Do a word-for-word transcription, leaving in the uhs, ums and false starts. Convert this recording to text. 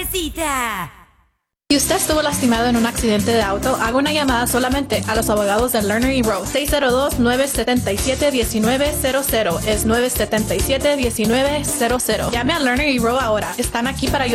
necesita. Si usted estuvo lastimado en un accidente de auto, haga una llamada solamente a los abogados de Lerner y Rowe. seis cero dos, nueve siete siete, uno nueve cero cero. Es nueve siete siete, uno nueve cero cero. Llame a Lerner y Rowe ahora. Están aquí para ayudar.